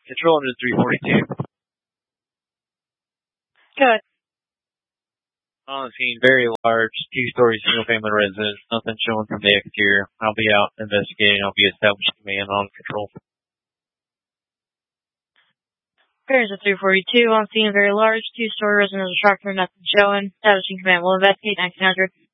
Control into 342. Good. On the scene, very large, two-story single-family residence. Nothing showing from the exterior. I'll be out investigating. I'll be establishing command on control. Bears at 342. On scene, very large, two-story residential structure. Nothing showing. Establishing command. Will investigate 1900.